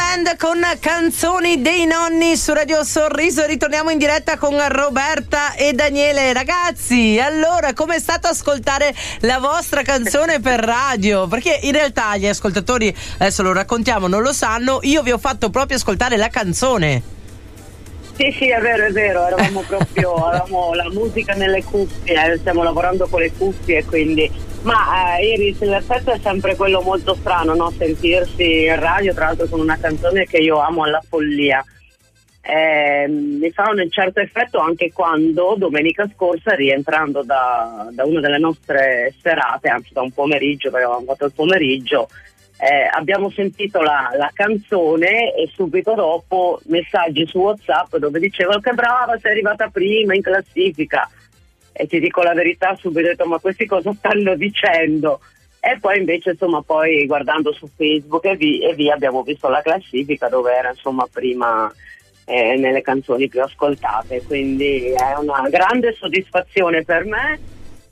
Band con Canzoni dei nonni su Radio Sorriso. Ritorniamo in diretta con Roberta e Daniele. Ragazzi, allora, com'è stato ascoltare la vostra canzone per radio? Perché in realtà gli ascoltatori, adesso lo raccontiamo, non lo sanno, io vi ho fatto proprio ascoltare la canzone. Sì, è vero, avevamo la musica nelle cuffie, stiamo lavorando con le cuffie, quindi... Ma Iris, l'effetto è sempre quello molto strano, no? Sentirsi in radio, tra l'altro con una canzone che io amo alla follia. Mi fa un certo effetto anche quando domenica scorsa, rientrando da una delle nostre serate, anzi da un pomeriggio, perché avevamo fatto il pomeriggio, abbiamo sentito la canzone e subito dopo messaggi su WhatsApp dove dicevano che brava, sei arrivata prima in classifica. E ti dico la verità, subito ho detto, ma questi cosa stanno dicendo? E poi invece, insomma, poi guardando su Facebook e via abbiamo visto la classifica dove era, insomma, prima nelle canzoni più ascoltate, quindi è una grande soddisfazione per me.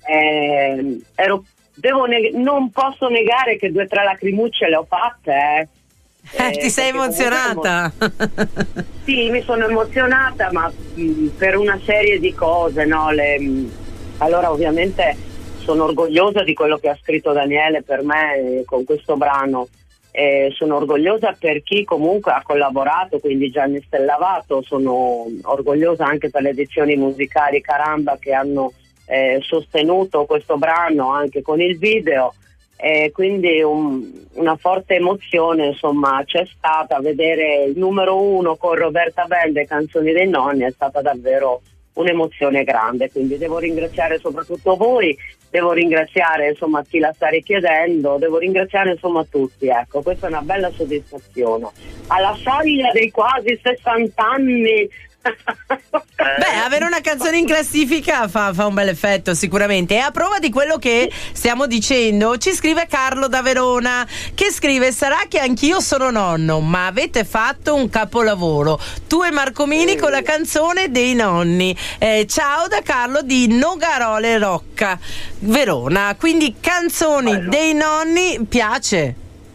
Non posso negare che 2 o 3 lacrimucce le ho fatte. Ti sei emozionata? Sì, mi sono emozionata, ma per una serie di cose, no? Allora, ovviamente sono orgogliosa di quello che ha scritto Daniele per me con questo brano. Sono orgogliosa per chi comunque ha collaborato, quindi Gianni Stellavato. Sono orgogliosa anche per le edizioni musicali Caramba che hanno sostenuto questo brano anche con il video. Quindi una forte emozione, insomma, c'è stata. Vedere il numero 1 con Roberta Band e Canzoni dei nonni è stata davvero un'emozione grande, quindi devo ringraziare soprattutto voi, devo ringraziare, insomma, chi la sta richiedendo, devo ringraziare, insomma, tutti, ecco, questa è una bella soddisfazione alla soglia dei quasi 60 anni. Beh, avere una canzone in classifica fa un bel effetto sicuramente. E a prova di quello che stiamo dicendo ci scrive Carlo da Verona, che scrive: sarà che anch'io sono nonno, ma avete fatto un capolavoro, tu e Marcomini con la canzone dei nonni. Ciao da Carlo di Nogarole Rocca, Verona. Quindi Canzoni dei nonni piace.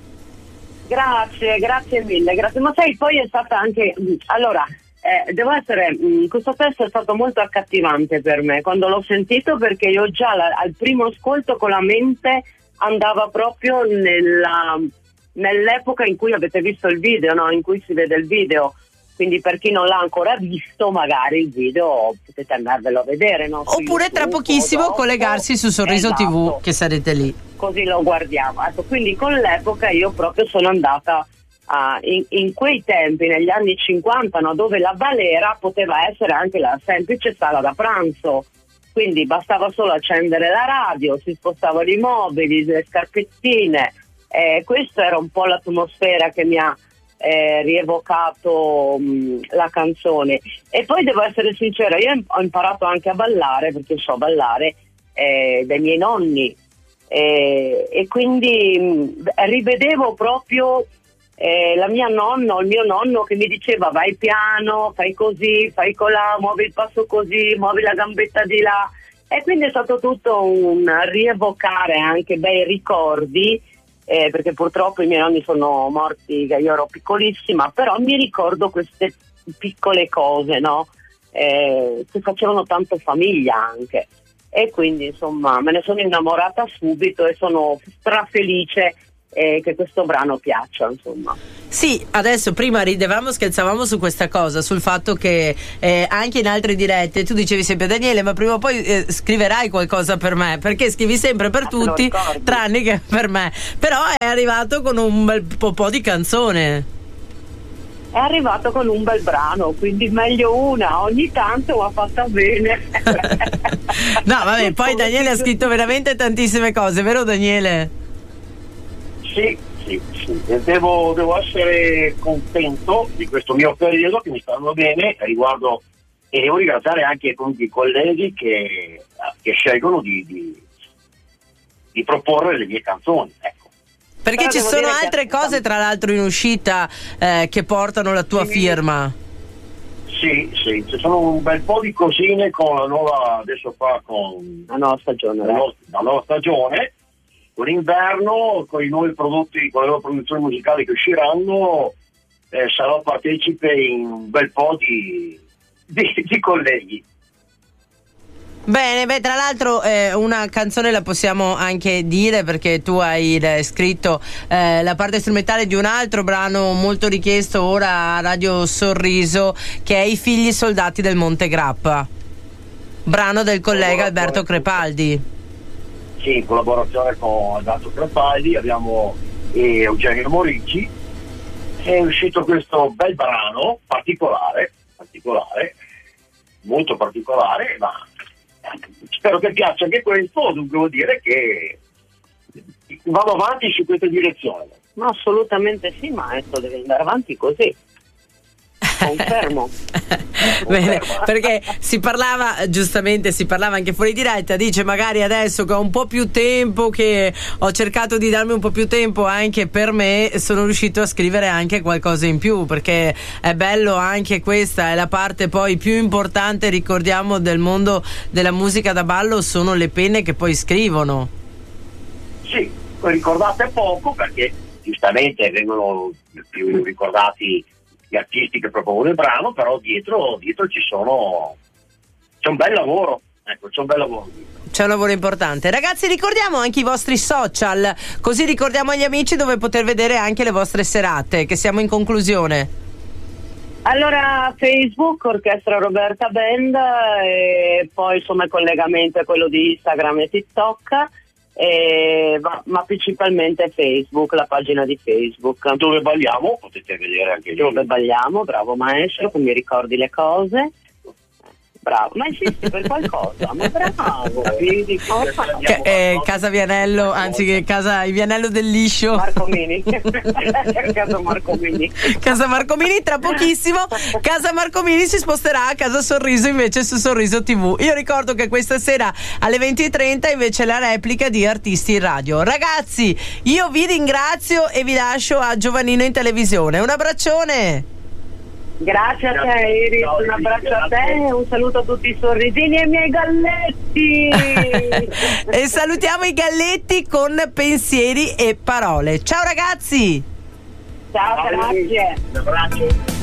Grazie mille, grazie. Ma sai, poi è stata anche, allora, devo essere, questo testo è stato molto accattivante per me quando l'ho sentito, perché io già al primo ascolto con la mente andava proprio nell'epoca in cui avete visto il video, no? In cui si vede il video. Quindi per chi non l'ha ancora visto, magari il video potete andarvelo a vedere, no? Oppure tra pochissimo collegarsi su Sorriso TV, che sarete lì. Così lo guardiamo. Ecco, quindi con l'epoca io proprio sono andata in quei tempi, negli anni 50, no, dove la balera poteva essere anche la semplice sala da pranzo, quindi bastava solo accendere la radio, si spostavano i mobili, le scarpettine, questa era un po' l'atmosfera che mi ha rievocato la canzone. E poi devo essere sincera, io ho imparato anche a ballare, perché so ballare, dai miei nonni, e quindi rivedevo proprio la mia nonna o il mio nonno che mi diceva: vai piano, fai così, fai colà, muovi il passo così, muovi la gambetta di là. E quindi è stato tutto un rievocare anche bei ricordi, perché purtroppo i miei nonni sono morti che io ero piccolissima, però mi ricordo queste piccole cose, no? Che facevano tanto famiglia anche. E quindi, insomma, me ne sono innamorata subito e sono strafelice che questo brano piaccia, insomma. Sì, adesso prima ridevamo, scherzavamo su questa cosa, sul fatto che anche in altre dirette tu dicevi sempre: Daniele, ma prima o poi scriverai qualcosa per me, perché scrivi sempre per tutti tranne che per me. Però è arrivato con un bel po' di canzone. È arrivato con un bel brano, quindi meglio una ogni tanto, ma fatta bene. No, vabbè, poi Daniele ha scritto veramente tantissime cose, vero Daniele? Sì, devo essere contento di questo mio periodo, che mi stanno bene riguardo, e devo ringraziare anche tutti i colleghi che scelgono di proporre le mie canzoni, ecco. Perché ci sono altre cose, tra l'altro, in uscita che portano la tua firma. Sì, ci sono un bel po' di cosine con la nuova, adesso qua con la nuova stagione, la nuova stagione, con l'inverno, con i nuovi prodotti, con le nuove produzioni musicali che usciranno, sarò partecipe in un bel po' di colleghi. Bene, beh, tra l'altro una canzone la possiamo anche dire, perché tu hai scritto la parte strumentale di un altro brano molto richiesto ora a Radio Sorriso, che è I figli soldati del Monte Grappa, brano del collega Alberto Crepaldi. Sì, in collaborazione con Alberto Crepaldi abbiamo Eugenio Morici, è uscito questo bel brano particolare, molto particolare, ma spero che piaccia anche questo. Dunque vuol dire che vado avanti su questa direzione. Ma assolutamente sì, maestro, deve andare avanti così. Confermo. Bene, perché si parlava anche fuori diretta, dice magari adesso che ho un po' più tempo, che ho cercato di darmi un po' più tempo anche per me, sono riuscito a scrivere anche qualcosa in più, perché è bello, anche questa è la parte poi più importante, ricordiamo, del mondo della musica da ballo, sono le penne che poi scrivono. Sì, ricordate poco, perché giustamente vengono più ricordati gli artisti che propongono il brano, però dietro c'è un bel lavoro, ecco, c'è un bel lavoro dietro. C'è un lavoro importante. Ragazzi, ricordiamo anche i vostri social, così ricordiamo agli amici dove poter vedere anche le vostre serate, che siamo in conclusione. Allora, Facebook, Orchestra Roberta Band, e poi insomma il collegamento è quello di Instagram e TikTok, ma principalmente Facebook, la pagina di Facebook. Dove balliamo, potete vedere anche dove balliamo, bravo maestro, che mi ricordi le cose. Bravo, ma insisti per qualcosa, ma bravo. Casa Vianello, anzi casa Vianello del Liscio. Marco Mini. Casa Marco Mini. Casa Marco Mini, tra pochissimo Casa Marco Mini si sposterà a Casa Sorriso, invece su Sorriso TV. Io ricordo che questa sera alle 20:30 invece la replica di Artisti in Radio. Ragazzi, io vi ringrazio e vi lascio a Giovannino in televisione. Un abbraccione. Grazie a te Iris, un abbraccio a te e un saluto a tutti i sorrisini e ai miei galletti. E salutiamo i galletti con pensieri e parole. Ciao ragazzi. Ciao, grazie. Un abbraccio.